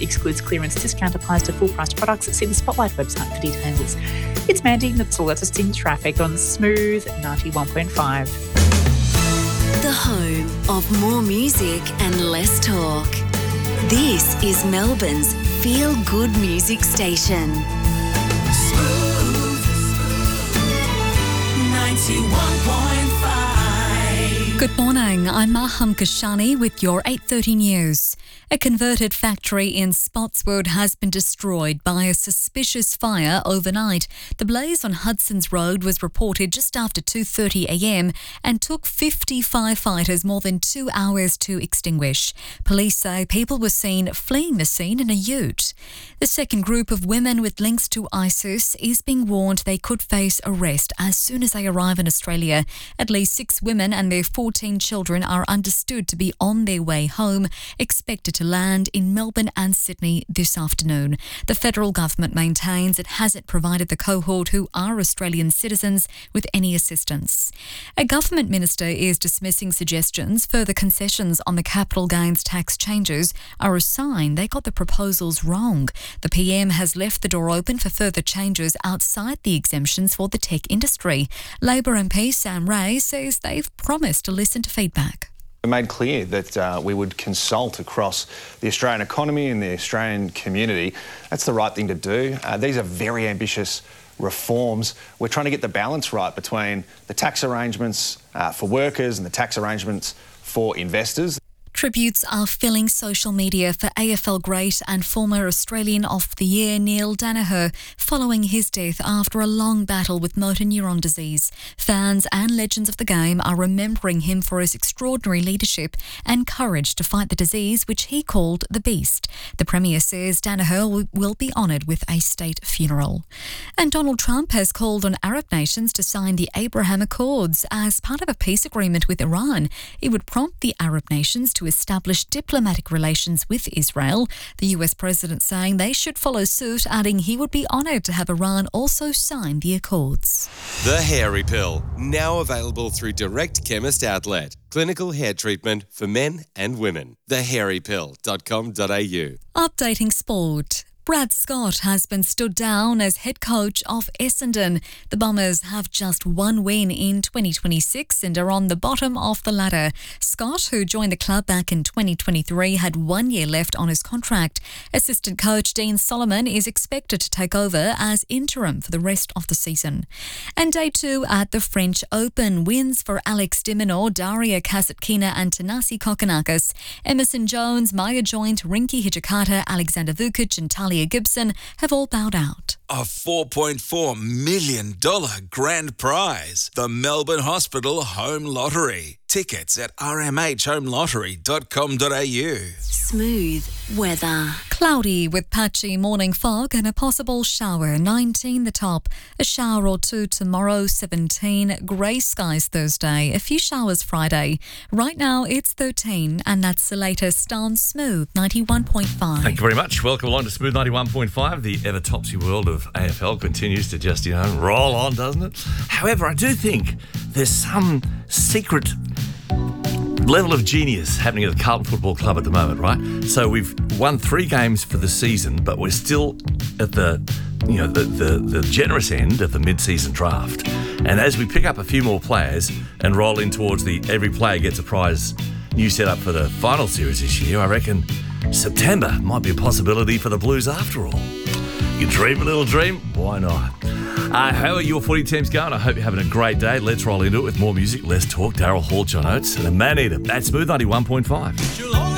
excludes clearance. Discount applies to full price products. See the Spotlight website for details. It's Mandy, that's the latest in traffic on Smooth 91.5. The home of more music and less talk. This is Melbourne's Feel Good Music Station. Smooth 91.5. Good morning, I'm Maham Kashani with your 8:30 news. A converted factory in Spotswood has been destroyed by a suspicious fire overnight. The blaze on Hudson's Road was reported just after 2:30 a.m. and took 50 firefighters more than 2 hours to extinguish. Police say people were seen fleeing the scene in a ute. The second group of women with links to ISIS is being warned they could face arrest as soon as they arrive in Australia. At least 6 women and their 14 children are understood to be on their way home, expected to land in Melbourne and Sydney this afternoon. The federal government maintains it hasn't provided the cohort, who are Australian citizens, with any assistance. A government minister is dismissing suggestions further concessions on the capital gains tax changes are a sign they got the proposals wrong. The PM has left the door open for further changes outside the exemptions for the tech industry. Labor MP Sam Ray says they've promised to listen to feedback. We made clear that we would consult across the Australian economy and the Australian community. That's the right thing to do. These are very ambitious reforms. We're trying to get the balance right between the tax arrangements for workers and the tax arrangements for investors. Tributes are filling social media for AFL great and former Australian of the Year Neil Daniher following his death after a long battle with motor neuron disease. Fans and legends of the game are remembering him for his extraordinary leadership and courage to fight the disease, which he called the Beast. The Premier says Daniher will be honoured with a state funeral. And Donald Trump has called on Arab nations to sign the Abraham Accords as part of a peace agreement with Iran. It would prompt the Arab nations to establish diplomatic relations with Israel. The US president saying they should follow suit, adding he would be honoured to have Iran also sign the accords. The Hairy Pill, now available through Direct Chemist Outlet. Clinical hair treatment for men and women. thehairypill.com.au. Updating sport. Brad Scott has been stood down as head coach of Essendon. The Bombers have just one win in 2026 and are on the bottom of the ladder. Scott, who joined the club back in 2023, had 1 year left on his contract. Assistant coach Dean Solomon is expected to take over as interim for the rest of the season. And day 2 at the French Open. Wins for Alex de Minaur, Daria Kasatkina and Thanasi Kokkinakis. Emerson Jones, Maya Joint, Rinky Hijikata, Alexander Vukic and Talia Gibson have all bowed out. A $4.4 million grand prize. The Melbourne Hospital Home Lottery. Tickets at rmhhomelottery.com.au. Smooth weather. Cloudy with patchy morning fog and a possible shower, 19 the top. A shower or two tomorrow, 17. Grey skies Thursday, a few showers Friday. Right now it's 13 and that's the latest on Smooth 91.5. Thank you very much. Welcome along to Smooth 91.5. The ever-topsy world of AFL continues to just, roll on, doesn't it? However, I do think there's some secret level of genius happening at the Carlton Football Club at the moment, right? So we've won 3 games for the season, but we're still at the generous end of the mid-season draft. And as we pick up a few more players and roll in towards the every player gets a prize new setup for the final series this year, I reckon September might be a possibility for the Blues after all. You dream a little dream, why not? How are your footy teams going? I hope you're having a great day. Let's roll into it with more music, less talk. Daryl Hall, John Oates, and the Man Eater. That's Smooth 91.5.